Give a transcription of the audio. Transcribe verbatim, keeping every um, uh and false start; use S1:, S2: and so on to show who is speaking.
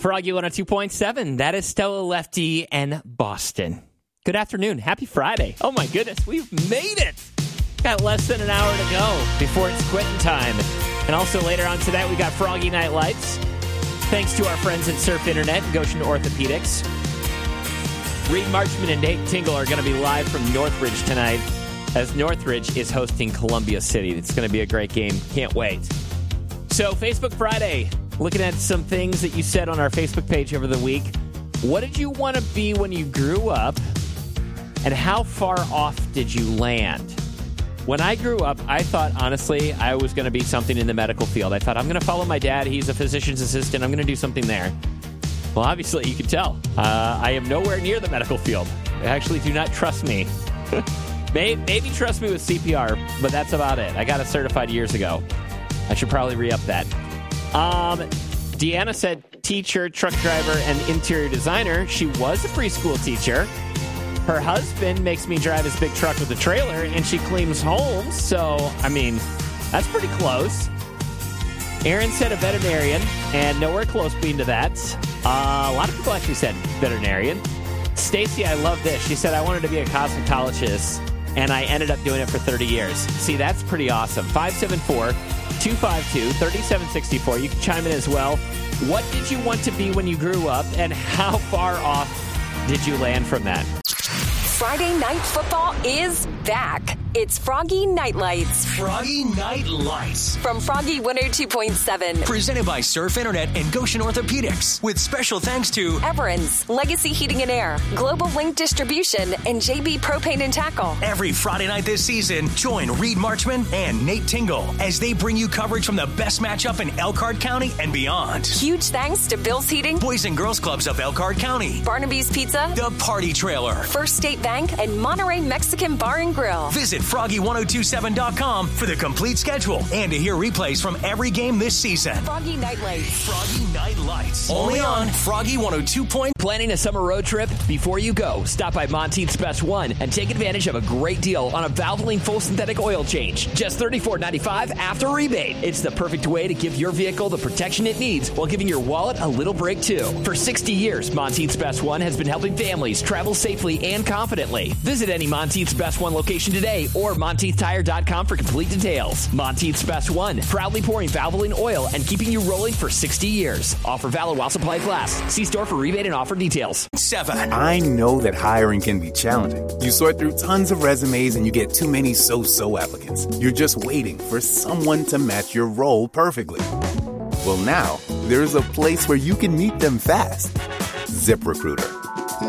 S1: Froggy one oh two point seven. That is Stella Lefty and Boston. Good afternoon. Happy Friday. Oh, my goodness. We've made it. Got less than an hour to go before it's quitting time. And also later on tonight, we got Froggy Night Lights. Thanks to our friends at Surf Internet and Goshen Orthopedics. Reed Marchman and Nate Tingle are going to be live from Northridge tonight as Northridge is hosting Columbia City. It's going to be a great game. Can't wait. So, Facebook Friday. Looking at some things that you said on our Facebook page over the week. What did you want to be when you grew up? And how far off did you land? When I grew up, I thought, honestly, I was going to be something in the medical field. I thought, I'm going to follow my dad. He's a physician's assistant. I'm going to do something there. Well, obviously, you can tell. Uh, I am nowhere near the medical field. They actually do not trust me. maybe, maybe trust me with C P R, but that's about it. I got it certified years ago. I should probably re-up that. Um, Deanna said teacher, truck driver, and interior designer. She was a preschool teacher. Her husband makes me drive his big truck with a trailer, and she cleans homes. So, I mean, that's pretty close. Aaron said a veterinarian, and nowhere close being to that. Uh, a lot of people actually said veterinarian. Stacy, I love this. She said, I wanted to be a cosmetologist, and I ended up doing it for thirty years. See, that's pretty awesome. five seven four, two five two, three seven six four. You can chime in as well. What did you want to be when you grew up, and how far off did you land from that?
S2: Friday Night Football is back. It's Froggy Night Lights.
S3: Froggy Night Lights.
S2: From Froggy one oh two point seven.
S3: Presented by Surf Internet and Goshen Orthopedics. With special thanks to
S2: Everins, Legacy Heating and Air, Global Link Distribution, and J B Propane and Tackle.
S3: Every Friday night this season, join Reed Marchman and Nate Tingle as they bring you coverage from the best matchup in Elkhart County and beyond.
S2: Huge thanks to Bill's Heating,
S3: Boys and Girls Clubs of Elkhart County,
S2: Barnaby's Pizza,
S3: The Party Trailer,
S2: First State Bank, and Monterey Mexican Bar and Grill.
S3: Visit froggy one oh two seven dot com for the complete schedule and to hear replays from every game this season.
S2: Froggy Night Lights.
S3: Froggy Night Lights. Only on Froggy one oh two point seven.
S4: Planning a summer road trip? Before you go, stop by Monteith's Best One and take advantage of a great deal on a Valvoline full synthetic oil change. Just thirty-four ninety-five after rebate. It's the perfect way to give your vehicle the protection it needs while giving your wallet a little break too. For sixty years, Monteith's Best One has been helping families travel safely and confidently. Visit any Monteith's Best One location today or Monteith Tire dot com for complete details. Monteith's Best One, proudly pouring Valvoline oil and keeping you rolling for sixty years. Offer valid while supplies last. See store for rebate and offer details.
S3: Seven.
S5: I know that hiring can be challenging. You sort through tons of resumes and you get too many so-so applicants. You're just waiting for someone to match your role perfectly. Well, now there's a place where you can meet them fast. ZipRecruiter.